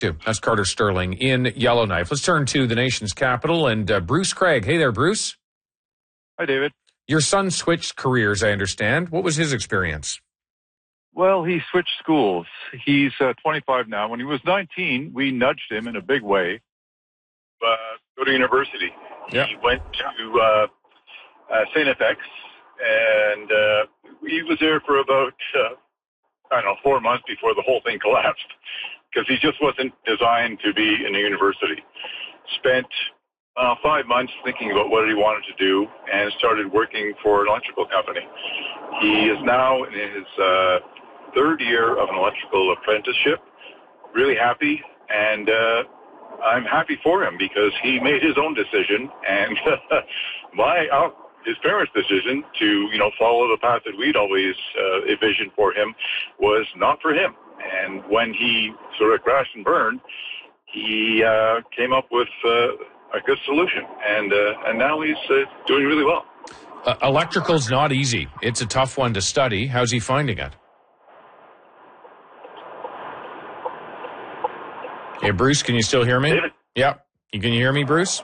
That's Carter Sterling in Yellowknife. Let's turn to the nation's capital and Bruce Craig. Hey there, Bruce. Hi, David. Your son switched careers, I understand. What was his experience? Well, he switched schools. He's 25 now. When he was 19, we nudged him in a big way. Go to university. Yeah. He went to St. FX, and he was there for about, 4 months before the whole thing collapsed, because he just wasn't designed to be in a university. Spent 5 months thinking about what he wanted to do and started working for an electrical company. He is now in his third year of an electrical apprenticeship, really happy, and I'm happy for him because he made his own decision, and his parents' decision to, follow the path that we'd always envisioned for him was not for him. And when he sort of crashed and burned, he came up with a good solution, and now he's doing really well. Electrical's not easy. It's a tough one to study. How's he finding it? Hey, Bruce, can you still hear me? David? Yeah. Can you hear me, Bruce?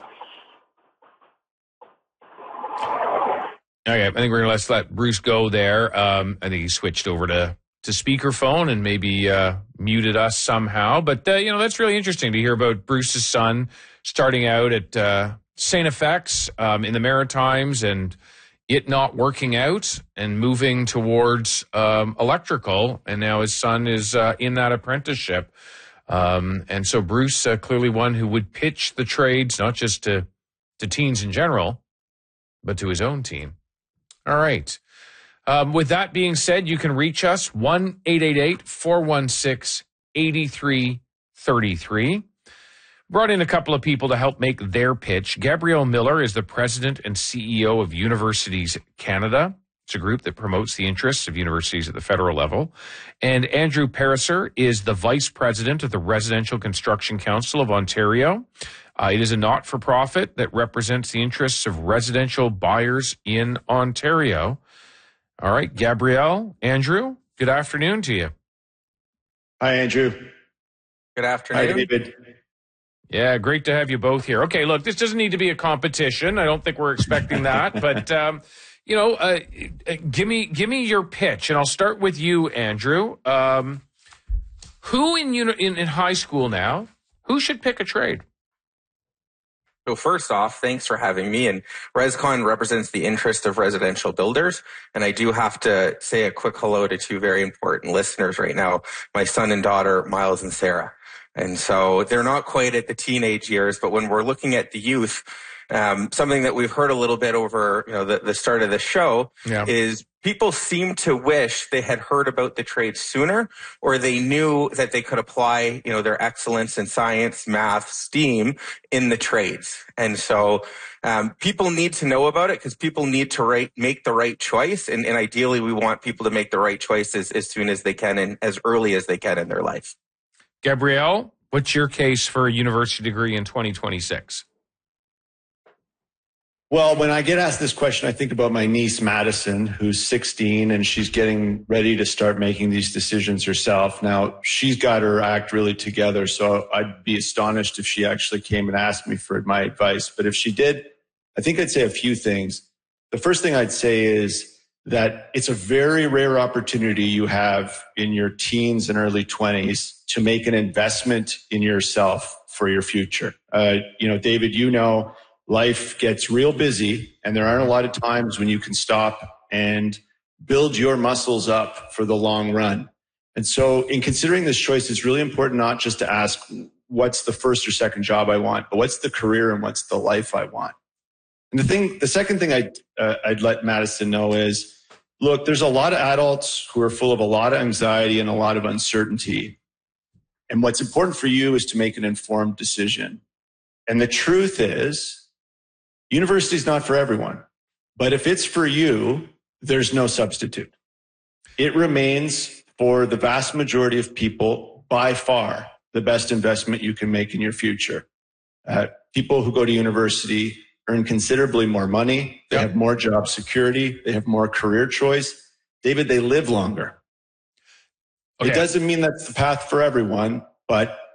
Okay, I think we're going to let Bruce go there. I think he switched over to speakerphone and maybe muted us somehow. But, that's really interesting to hear about Bruce's son starting out at St. FX in the Maritimes and it not working out and moving towards electrical. And now his son is in that apprenticeship. And so Bruce, clearly one who would pitch the trades, not just to teens in general, but to his own team. All right. With that being said, you can reach us 1-888-416-8333. Brought in a couple of people to help make their pitch. Gabrielle Miller is the president and CEO of Universities Canada. It's a group that promotes the interests of universities at the federal level. And Andrew Pariser is the vice president of the Residential Construction Council of Ontario. It is a not-for-profit that represents the interests of residential buyers in Ontario. All right, Gabrielle, Andrew, good afternoon to you. Hi, Andrew. Good afternoon. Hi, David. Yeah, great to have you both here. Okay, look, this doesn't need to be a competition. I don't think we're expecting that, but give me your pitch, and I'll start with you, Andrew. Who in high school now? Who should pick a trade? So first off, thanks for having me. And ResCon represents the interest of residential builders. And I do have to say a quick hello to two very important listeners right now, my son and daughter, Miles and Sarah. And so they're not quite at the teenage years, but when we're looking at the youth, something that we've heard a little bit over, the start of the show is people seem to wish they had heard about the trade sooner, or they knew that they could apply, their excellence in science, math, STEAM in the trades. And so people need to know about it because people need to make the right choice. And ideally, we want people to make the right choice as soon as they can and as early as they can in their life. Gabrielle, what's your case for a university degree in 2026? Well, when I get asked this question, I think about my niece, Madison, who's 16, and she's getting ready to start making these decisions herself. Now, she's got her act really together, so I'd be astonished if she actually came and asked me for my advice. But if she did, I think I'd say a few things. The first thing I'd say is that it's a very rare opportunity you have in your teens and early 20s to make an investment in yourself for your future. David, life gets real busy, and there aren't a lot of times when you can stop and build your muscles up for the long run. And so in considering this choice, it's really important not just to ask what's the first or second job I want, but what's the career and what's the life I want. And the second thing I'd let Madison know is, look, there's a lot of adults who are full of a lot of anxiety and a lot of uncertainty. And what's important for you is to make an informed decision. And the truth is, university is not for everyone. But if it's for you, there's no substitute. It remains, for the vast majority of people, by far, the best investment you can make in your future. People who go to university earn considerably more money. They have more job security. They have more career choice. David, they live longer. Okay. It doesn't mean that's the path for everyone, but